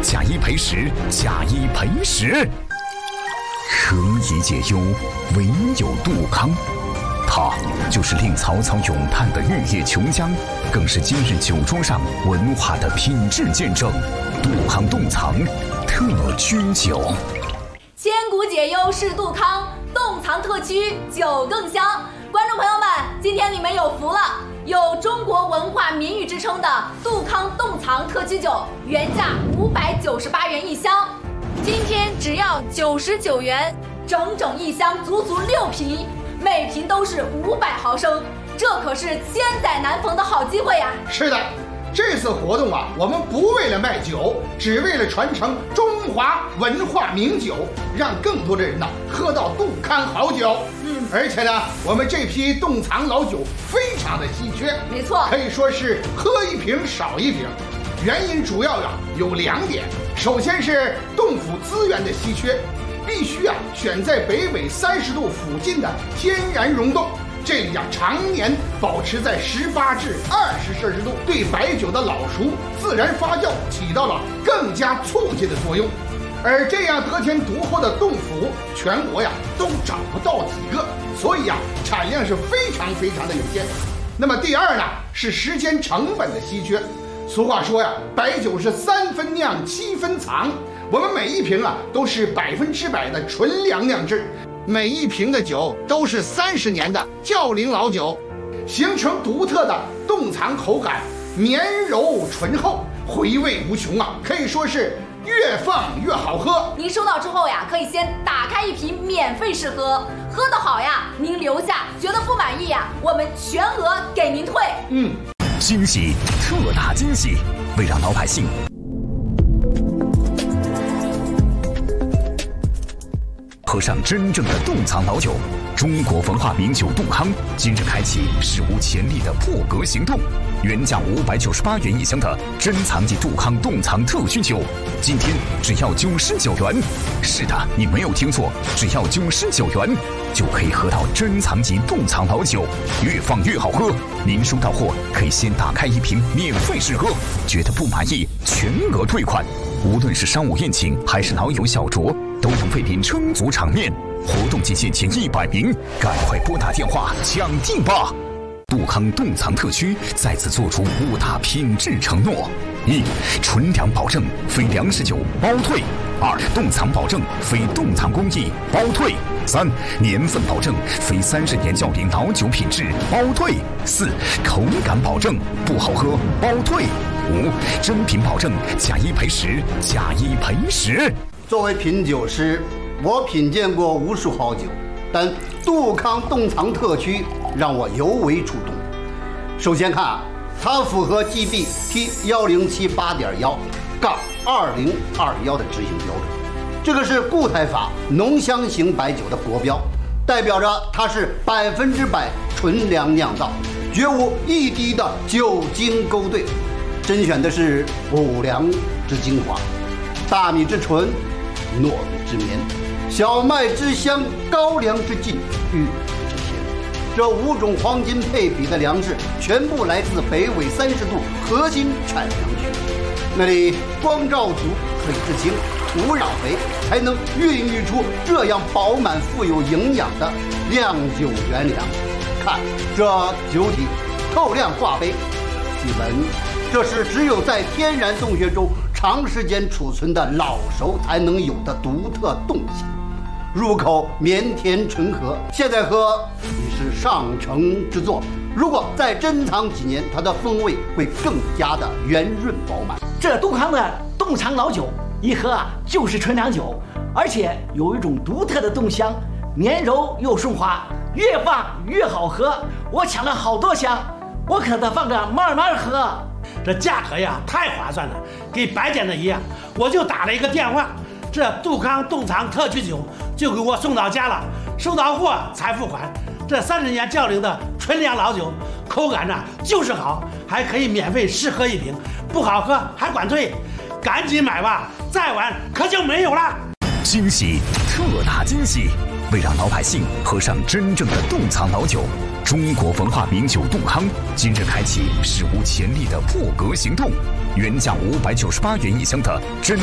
假一赔十，假一赔十。何以解忧，唯有杜康。他就是令曹操咏叹的玉液琼浆，更是今日酒桌上文化的品质见证。杜康冻藏特曲酒， 千古解忧是杜康，冻藏特曲酒更香。观众朋友们，今天你们有福了，有中国文化名语之称的杜康冻藏特曲酒，原价598元一箱，今天只要99元，整整一箱，足足6瓶，每瓶都是500毫升，这可是千载难逢的好机会呀！ 是的，这次活动啊，我们不为了卖酒，只为了传承中华文化名酒，让更多的人呢喝到杜康好酒。而且呢，我们这批冻藏老酒非常的稀缺， 没错， 可以说是喝一瓶少一瓶。原因主要有2点，首先是冻府资源的稀缺，必须选在北纬30度附近的天然溶洞，这里常年保持在18至20摄氏度，对白酒的老熟自然发酵起到了更加促进的作用。而这样得天独厚的冻府，全国都找不到几个，所以产量是非常的有限。那么第二呢，是时间成本的稀缺。俗话说白酒是3分酿7分藏，我们每一瓶都是100%的纯粮酿制，每一瓶的酒都是30年的窖龄老酒，形成独特的冻藏口感，绵柔醇厚，回味无穷可以说是越放越好喝。 您收到之后可以先打开一瓶免费试喝，喝得好您留下，觉得不满意我们全额给您退。 惊喜，特大惊喜！为让老百姓喝上真正的冻藏老酒，中国文化名酒杜康今日开启史无前例的破格行动。原价598元一箱的珍藏级杜康冻藏特曲酒，今天只要99元。是的，你没有听错，只要99元就可以喝到珍藏级冻藏老酒，越放越好喝。您收到货可以先打开一瓶免费试喝，觉得不满意全额退款。无论是商务宴请还是老友小酌，都能为您撑足场面。活动期限前100名，赶快拨打电话抢订吧！杜康冻藏特曲再次做出5大品质承诺：1. 纯粮保证，非粮食酒包退；2. 冻藏保证，非冻藏工艺包退；3. 年份保证，非30年窖龄老酒品质包退；4. 口感保证，不好喝包退；5. 真品保证，假一赔十，假一赔十。 作为品酒师，我品鉴过无数好酒，但杜康冻藏特曲让我尤为触动。首先看它符合 GB T1078.1-2021的执行标准，这个是固态法浓香型白酒的国标，代表着它是100%纯粮酿造，绝无一滴的酒精勾兑，甄选的是五粮之精华，大米之纯，糯米之绵，小麦之香，高粱之劲，玉之鲜。这5种黄金配比的粮食全部来自北纬30度核心产粮区，那里光照足，水质清，土壤肥，才能孕育出这样饱满富有营养的酿酒原粮。看这酒体透亮挂杯，据闻这是只有在天然洞穴中长时间储存的老熟才能有的独特冻性，入口绵甜醇和，现在喝已是上乘之作。如果再珍藏几年，它的风味会更加的圆润饱满。 这杜康的冻藏老酒一喝就是纯粮酒，而且有一种独特的冻香，绵柔又顺滑，越放越好喝。我抢了好多箱，我可得放着慢慢喝。 这价格太划算了，跟白捡的一样。我就打了一个电话，这杜康冻藏特曲酒就给我送到家了，收到货才付款。这30年窖龄的纯粮老酒，口感就是好，还可以免费试喝1瓶，不好喝还管退，赶紧买吧，再晚可就没有了。 惊喜，特大惊喜！为让老百姓喝上真正的冻藏老酒，中国文化名酒杜康今日开启史无前例的破格行动。原价598元一箱的真